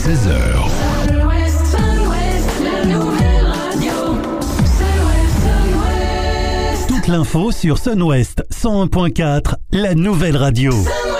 16h. Toute l'info sur Sun West 101.4, la nouvelle radio.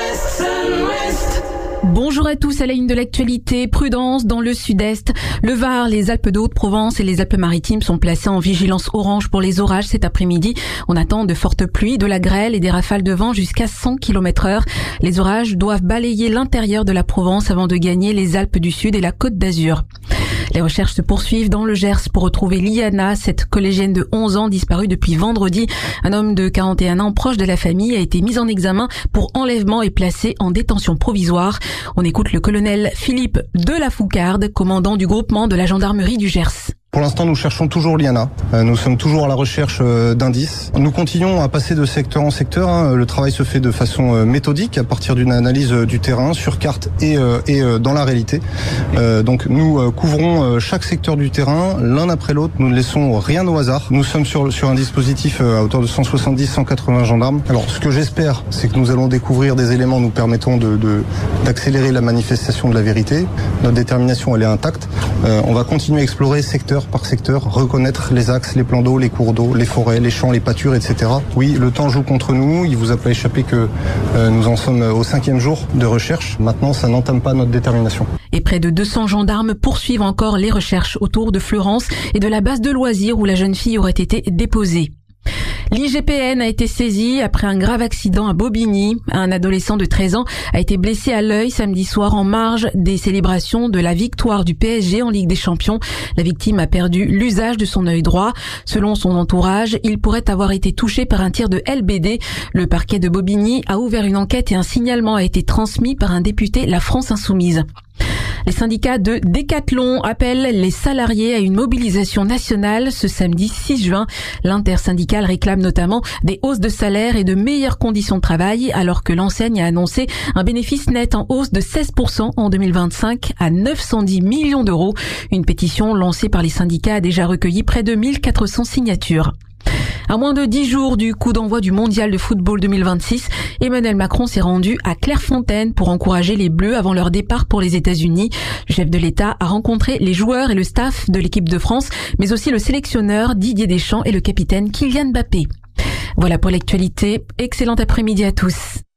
Bonjour à tous, à la une de l'actualité, prudence dans le sud-est. Le Var, les Alpes de Haute-Provence et les Alpes-Maritimes sont placés en vigilance orange pour les orages cet après-midi. On attend de fortes pluies, de la grêle et des rafales de vent jusqu'à 100 km/h. Les orages doivent balayer l'intérieur de la Provence avant de gagner les Alpes du Sud et la Côte d'Azur. Les recherches se poursuivent dans le Gers pour retrouver Liana, cette collégienne de 11 ans disparue depuis vendredi. Un homme de 41 ans proche de la famille a été mis en examen pour enlèvement et placé en détention provisoire. On écoute le colonel Philippe Delafoucarde, commandant du groupement de la gendarmerie du Gers. Pour l'instant, nous cherchons toujours Liana. Nous sommes toujours à la recherche d'indices. Nous continuons à passer de secteur en secteur. Le travail se fait de façon méthodique à partir d'une analyse du terrain sur carte et dans la réalité. Donc nous couvrons chaque secteur du terrain l'un après l'autre. Nous ne laissons rien au hasard. Nous sommes sur un dispositif à hauteur de 170-180 gendarmes. Alors ce que j'espère, c'est que nous allons découvrir des éléments nous permettant d'accélérer la manifestation de la vérité. Notre détermination, elle est intacte. On va continuer à explorer secteur par secteur, reconnaître les axes, les plans d'eau, les cours d'eau, les forêts, les champs, les pâtures, etc. Oui, le temps joue contre nous. Il vous a pas échappé que nous en sommes au 5e jour de recherche. Maintenant, ça n'entame pas notre détermination. Et près de 200 gendarmes poursuivent encore les recherches autour de Fleurance et de la base de loisirs où la jeune fille aurait été déposée. L'IGPN a été saisi après un grave accident à Bobigny. Un adolescent de 13 ans a été blessé à l'œil samedi soir en marge des célébrations de la victoire du PSG en Ligue des Champions. La victime a perdu l'usage de son œil droit. Selon son entourage, il pourrait avoir été touché par un tir de LBD. Le parquet de Bobigny a ouvert une enquête et un signalement a été transmis par un député La France Insoumise. Les syndicats de Décathlon appellent les salariés à une mobilisation nationale ce samedi 6 juin. L'intersyndicale réclame notamment des hausses de salaire et de meilleures conditions de travail, alors que l'enseigne a annoncé un bénéfice net en hausse de 16% en 2025 à 910 millions d'euros. Une pétition lancée par les syndicats a déjà recueilli près de 1400 signatures. À moins de 10 jours du coup d'envoi du mondial de football 2026, Emmanuel Macron s'est rendu à Clairefontaine pour encourager les Bleus avant leur départ pour les États-Unis. Le chef de l'État a rencontré les joueurs et le staff de l'équipe de France, mais aussi le sélectionneur Didier Deschamps et le capitaine Kylian Mbappé. Voilà pour l'actualité. Excellent après-midi à tous.